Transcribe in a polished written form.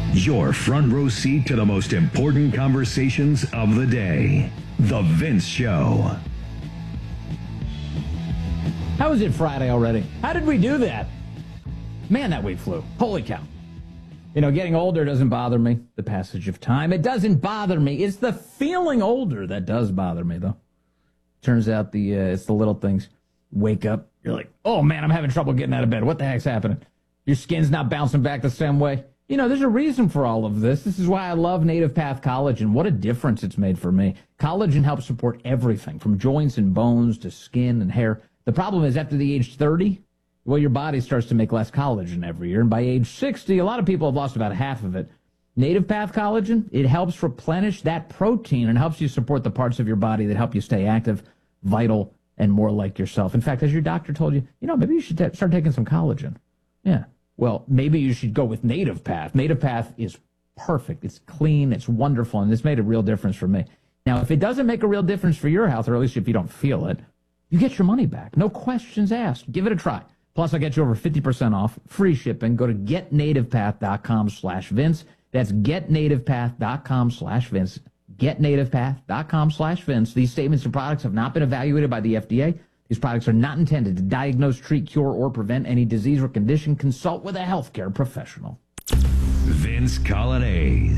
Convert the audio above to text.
Your front row seat to the most important conversations of the day. The Vince Show. How is it Friday already? How did we do that? Man, that week flew. Holy cow. You know, getting older doesn't bother me. The passage of time, it doesn't bother me. It's the feeling older that does bother me, though. Turns out it's the little things. Wake up, you're like, oh man, I'm having trouble getting out of bed. What the heck's happening? Your skin's not bouncing back the same way. You know, there's a reason for all of this. This is why I love Native Path Collagen. What a difference it's made for me. Collagen helps support everything from joints and bones to skin and hair. The problem is after the age 30, well, your body starts to make less collagen every year. And by age 60, a lot of people have lost about half of it. Native Path Collagen, it helps replenish that protein and helps you support the parts of your body that help you stay active, vital, and more like yourself. In fact, as your doctor told you, maybe you should start taking some collagen. Yeah. Well, maybe you should go with Native Path. Native Path is perfect. It's clean. It's wonderful. And it's made a real difference for me. Now, if it doesn't make a real difference for your health, or at least if you don't feel it, you get your money back. No questions asked. Give it a try. Plus, I'll get you over 50% off, free shipping. Go to getnativepath.com/Vince. That's getnativepath.com/Vince. Getnativepath.com/Vince. These statements and products have not been evaluated by the FDA. These products are not intended to diagnose, treat, cure, or prevent any disease or condition. Consult with a healthcare professional. Vince Coglianese.